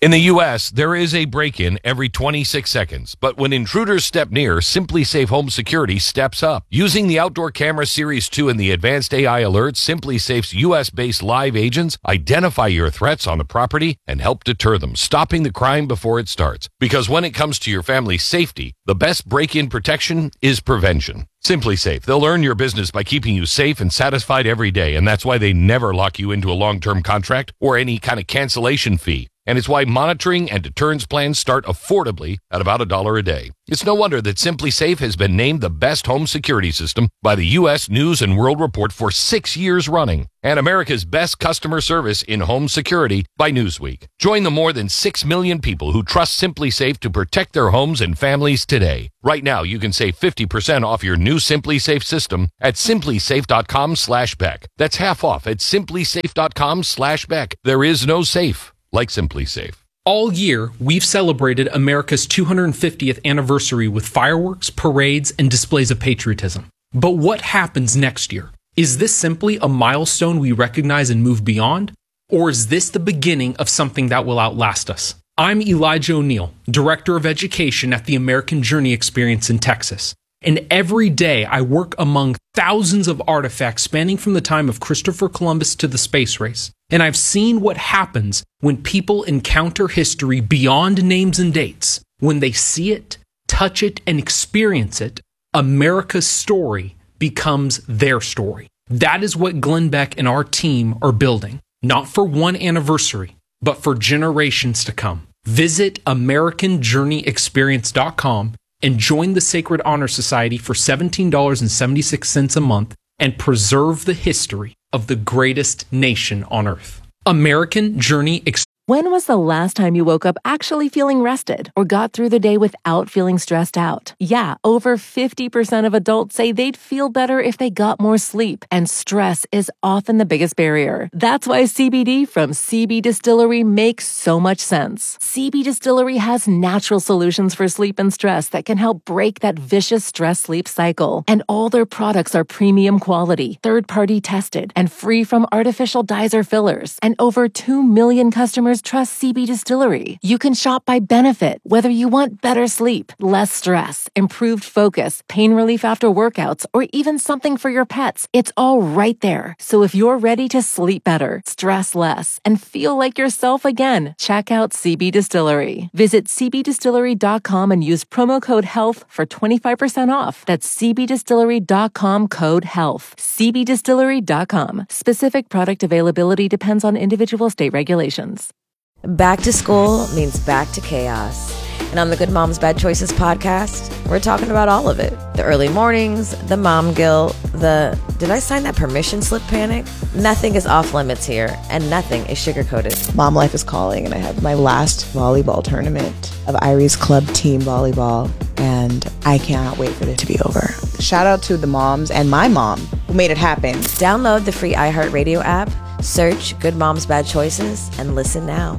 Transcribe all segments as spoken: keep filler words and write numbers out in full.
In the U S, there is a break-in every twenty-six seconds, but when intruders step near, SimpliSafe Home Security steps up. Using the Outdoor Camera Series two and the advanced A I alerts, SimpliSafe's U S-based live agents identify your threats on the property and help deter them, stopping the crime before it starts. Because when it comes to your family's safety, the best break-in protection is prevention. SimpliSafe, they'll earn your business by keeping you safe and satisfied every day, and that's why they never lock you into a long-term contract or any kind of cancellation fee. And it's why monitoring and deterrence plans start affordably at about a dollar a day. It's no wonder that SimpliSafe has been named the best home security system by the U S News and World Report for six years running, and America's best customer service in home security by Newsweek. Join the more than six million people who trust SimpliSafe to protect their homes and families today. Right now, you can save fifty percent off your new SimpliSafe system at simplisafe.com slash Beck. That's half off at simplisafe.com slash Beck. There is no safe like SimpliSafe. All year, we've celebrated America's two hundred fiftieth anniversary with fireworks, parades, and displays of patriotism. But what happens next year? Is this simply a milestone we recognize and move beyond? Or is this the beginning of something that will outlast us? I'm Elijah O'Neill, Director of Education at the American Journey Experience in Texas. And every day I work among thousands of artifacts spanning from the time of Christopher Columbus to the space race. And I've seen what happens when people encounter history beyond names and dates. When they see it, touch it, and experience it, America's story becomes their story. That is what Glenn Beck and our team are building, not for one anniversary, but for generations to come. Visit American Journey Experience dot com and join the Sacred Honor Society for seventeen dollars and seventy-six cents a month and preserve the history of the greatest nation on earth. American Journey Experience. When was the last time you woke up actually feeling rested or got through the day without feeling stressed out? Yeah, over fifty percent of adults say they'd feel better if they got more sleep, and stress is often the biggest barrier. That's why C B D from C B Distillery makes so much sense. C B Distillery has natural solutions for sleep and stress that can help break that vicious stress-sleep cycle. And all their products are premium quality, third-party tested, and free from artificial dyes or fillers. And over two million customers trust C B Distillery. You can shop by benefit, whether you want better sleep, less stress, improved focus, pain relief after workouts, or even something for your pets. It's all right there. So if you're ready to sleep better, stress less, and feel like yourself again, check out C B Distillery. Visit C B distillery dot com and use promo code HEALTH for twenty-five percent off. That's C B distillery dot com code HEALTH. C B distillery dot com. Specific product availability depends on individual state regulations. Back to school means back to chaos. And on the Good Moms Bad Choices podcast, we're talking about all of it. The early mornings, the mom guilt, the did I sign that permission slip panic? Nothing is off limits here, and nothing is sugar-coated. Mom life is calling, and I have my last volleyball tournament of Irie's Club Team Volleyball, and I cannot wait for it to be over. Shout out to the moms and my mom who made it happen. Download the free iHeartRadio app, search Good Moms Bad Choices, and listen now.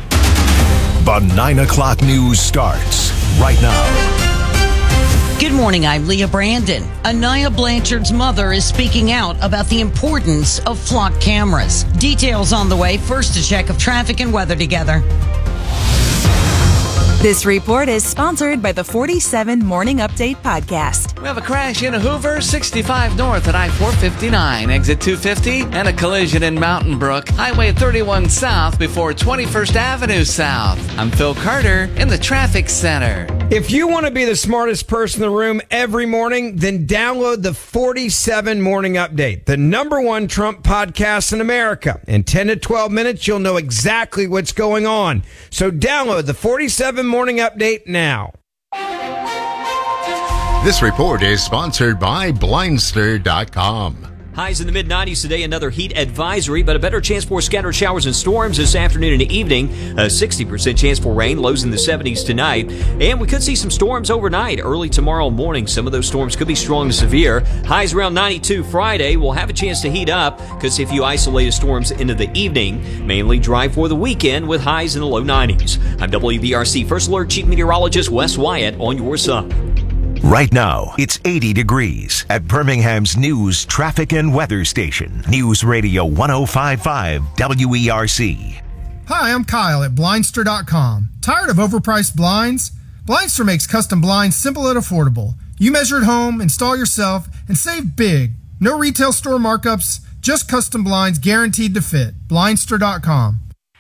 The nine o'clock news starts right now. Good morning, I'm Leah Brandon. Anaya Blanchard's mother is speaking out about the importance of flock cameras. Details on the way. First, a check of traffic and weather together. This report is sponsored by the forty-seven Morning Update podcast. We have a crash in Hoover, sixty-five north at I four fifty-nine, exit two fifty, and a collision in Mountain Brook, Highway thirty-one south before twenty-first Avenue south. I'm Phil Carter in the Traffic Center. If you want to be the smartest person in the room every morning, then download the forty-seven Morning Update, the number one Trump podcast in America. In ten to twelve minutes, you'll know exactly what's going on. So download the forty-seven Morning Update now. This report is sponsored by Blindster dot com. Highs in the mid nineties today, another heat advisory, but a better chance for scattered showers and storms this afternoon and evening. A sixty percent chance for rain, lows in the seventies tonight. And we could see some storms overnight, early tomorrow morning. Some of those storms could be strong to severe. Highs around ninety-two Friday. We'll have a chance to heat up. Could see a few isolated storms into the evening. Mainly dry for the weekend with highs in the low nineties. I'm W B R C First Alert Chief Meteorologist Wes Wyatt on your side. Right now, it's eighty degrees at Birmingham's news, traffic, and weather station. News Radio one oh five point five W E R C. Hi, I'm Kyle at Blindster dot com. Tired of overpriced blinds? Blindster makes custom blinds simple and affordable. You measure at home, install yourself, and save big. No retail store markups, just custom blinds guaranteed to fit. Blindster dot com.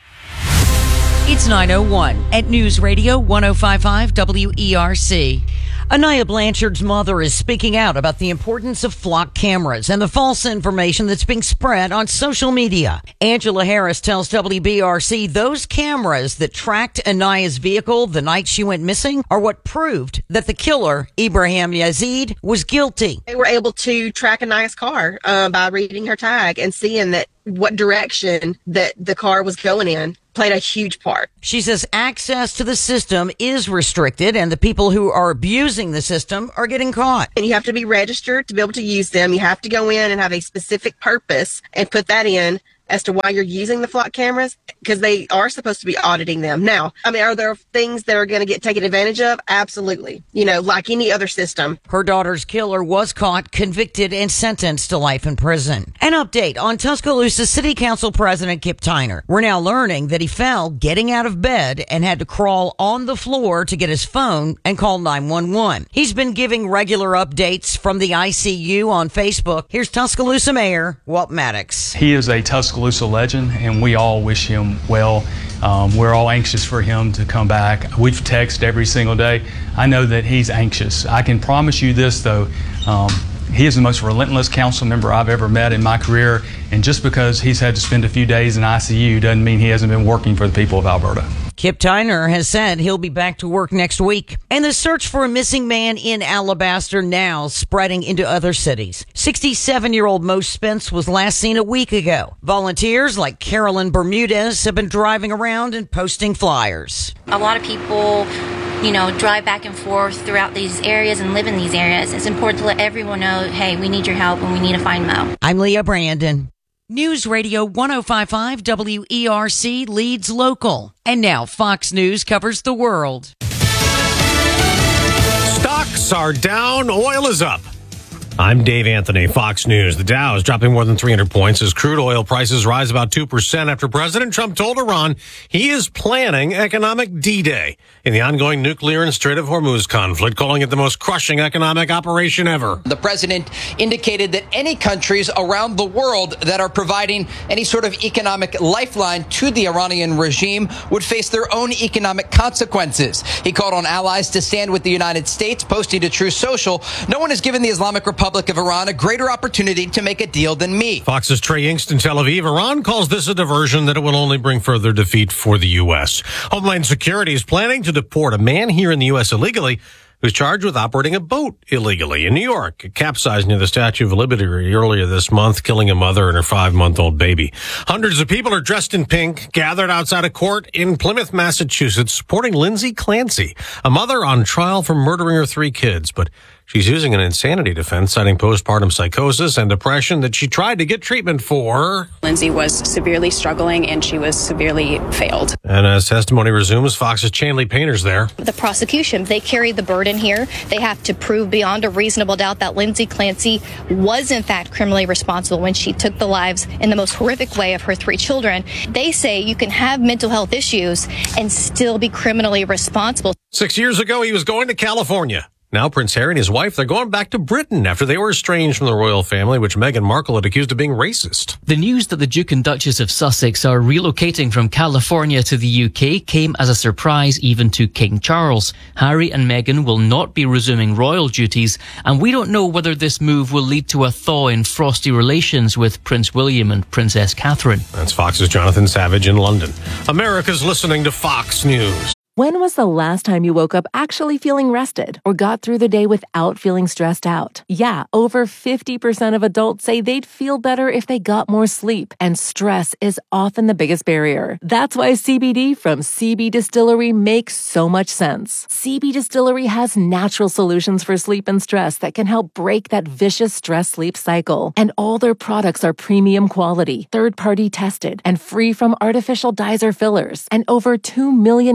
It's nine oh one at News Radio one oh five point five W E R C. Anaya Blanchard's mother is speaking out about the importance of flock cameras and the false information that's being spread on social media. Angela Harris tells W B R C those cameras that tracked Anaya's vehicle the night she went missing are what proved that the killer, Ibrahim Yazid, was guilty. They were able to track Anaya's car uh, by reading her tag and seeing that what direction that the car was going in played a huge part. She says access to the system is restricted and the people who are abusing the system are getting caught. And you have to be registered to be able to use them. You have to go in and have a specific purpose and put that in as to why you're using the flock cameras, because they are supposed to be auditing them. Now, I mean, are there things that are going to get taken advantage of? Absolutely. You know, like any other system. Her daughter's killer was caught, convicted, and sentenced to life in prison. An update on Tuscaloosa City Council President Kip Tyner. We're now learning that he fell getting out of bed and had to crawl on the floor to get his phone and call nine one one. He's been giving regular updates from the I C U on Facebook. Here's Tuscaloosa Mayor Walt Maddox. He is a Tuscaloosa Tuscaloosa legend, and we all wish him well. Um, we're all anxious for him to come back. We've texted every single day. I know that he's anxious. I can promise you this, though. Um, he is the most relentless council member I've ever met in my career, and just because he's had to spend a few days in I C U doesn't mean he hasn't been working for the people of Alberta. Kip Tyner has said he'll be back to work next week. And the search for a missing man in Alabaster now spreading into other cities. sixty-seven-year-old Mo Spence was last seen a week ago. Volunteers like Carolyn Bermudez have been driving around and posting flyers. A lot of people, you know, drive back and forth throughout these areas and live in these areas. It's important to let everyone know, hey, we need your help and we need to find Mo. I'm Leah Brandon. News Radio one oh five point five W E R C leads local. And now Fox News covers the world. Stocks are down, oil is up. I'm Dave Anthony, Fox News. The Dow is dropping more than three hundred points as crude oil prices rise about two percent after President Trump told Iran he is planning economic D-Day in the ongoing nuclear and Strait of Hormuz conflict, calling it the most crushing economic operation ever. The president indicated that any countries around the world that are providing any sort of economic lifeline to the Iranian regime would face their own economic consequences. He called on allies to stand with the United States, posting to Truth Social, "No one has given the Islamic Republic Republic of Iran a greater opportunity to make a deal than me." Fox's Trey Yingst in Tel Aviv. Iran calls this a diversion that it will only bring further defeat for the U S. Homeland Security is planning to deport a man here in the U S illegally who's charged with operating a boat illegally in New York. It capsized near the Statue of Liberty earlier this month, killing a mother and her five-month-old baby. Hundreds of people are dressed in pink, gathered outside a court in Plymouth, Massachusetts, supporting Lindsay Clancy, a mother on trial for murdering her three kids. But she's using an insanity defense, citing postpartum psychosis and depression that she tried to get treatment for. Lindsay was severely struggling and she was severely failed. And as testimony resumes, Fox's Chanley Painter's there. The prosecution, they carry the burden here. They have to prove beyond a reasonable doubt that Lindsay Clancy was in fact criminally responsible when she took the lives in the most horrific way of her three children. They say you can have mental health issues and still be criminally responsible. Six years ago, he was going to California. Now Prince Harry and his wife, they're going back to Britain after they were estranged from the royal family, which Meghan Markle had accused of being racist. The news that the Duke and Duchess of Sussex are relocating from California to the U K came as a surprise even to King Charles. Harry and Meghan will not be resuming royal duties, and we don't know whether this move will lead to a thaw in frosty relations with Prince William and Princess Catherine. That's Fox's Jonathan Savage in London. America's listening to Fox News. When was the last time you woke up actually feeling rested or got through the day without feeling stressed out? Yeah, over fifty percent of adults say they'd feel better if they got more sleep, and stress is often the biggest barrier. That's why C B D from C B Distillery makes so much sense. C B Distillery has natural solutions for sleep and stress that can help break that vicious stress-sleep cycle. And all their products are premium quality, third-party tested, and free from artificial dyes or fillers. And over two million customers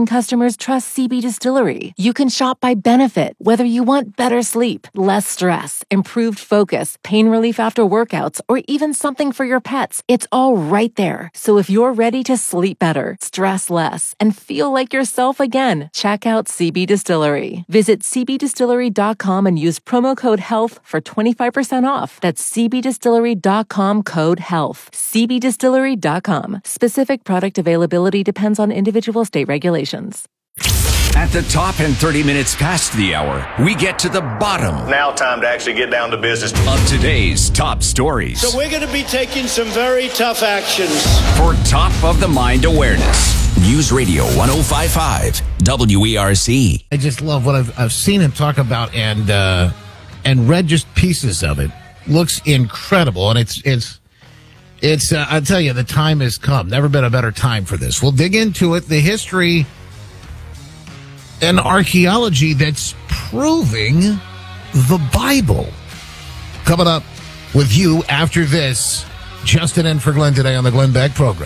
customers trust C B Distillery. You can shop by benefit, whether you want better sleep, less stress, improved focus, pain relief after workouts, or even something for your pets. It's all right there. So if you're ready to sleep better, stress less, and feel like yourself again, check out C B Distillery. Visit c b distillery dot com and use promo code HEALTH for twenty-five percent off. That's c b distillery dot com code HEALTH. c b distillery dot com. Specific product availability depends on individual state regulations. At the top and thirty minutes past the hour, we get to the bottom. Now time to actually get down to business. Of today's top stories. So we're going to be taking some very tough actions. For top of the mind awareness. News Radio one oh five point five W E R C. I just love what I've, I've seen him talk about and uh, and read just pieces of it. Looks incredible, and it's it's it's. Uh, I tell you, the time has come. Never been a better time for this. We'll dig into it. The history and archaeology that's proving the Bible. Coming up with you after this. Justin in for Glenn today on the Glenn Beck program.